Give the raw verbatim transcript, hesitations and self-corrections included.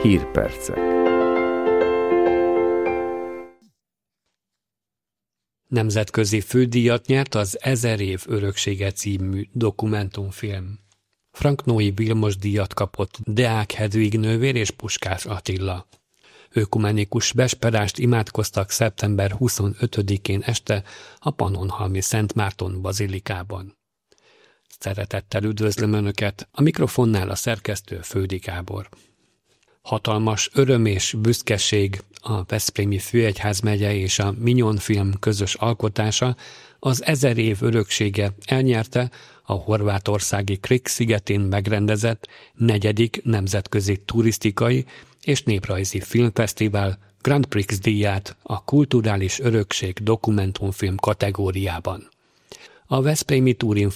Hírpercek. Nemzetközi fődíjat nyert az Ezer év öröksége című dokumentumfilm. Frank Noé Vilmos díjat kapott Deák Hedvig nővér és Puskás Attila. Ökumenikus vesperást imádkoztak szeptember huszonötödikén este a Pannonhalmi Szent Márton bazilikában. Szeretettel üdvözlöm Önöket, a mikrofonnál a szerkesztő Földi Gábor. Hatalmas öröm és büszkeség a Veszprémi Főegyházmegye és a Mignon Film közös alkotása, az Ezer év öröksége elnyerte a horvátországi Krk szigetén megrendezett negyedik nemzetközi turisztikai és néprajzi filmfesztivál Grand Prix díját a kulturális örökség dokumentumfilm kategóriában. A Veszprémi Turin